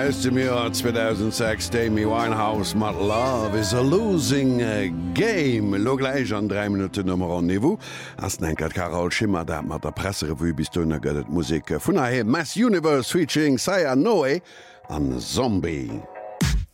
aus dem Jahr 2006 Amy Winehouse mat Love is a losing game. Lo gleich an 3 Minuten Nummer an Niveau. Ass enket Carol Schimmer dat mat der Presserevue bis dunner gëtt Musik vun Mass Universe featuring Saya Noe an Zombie.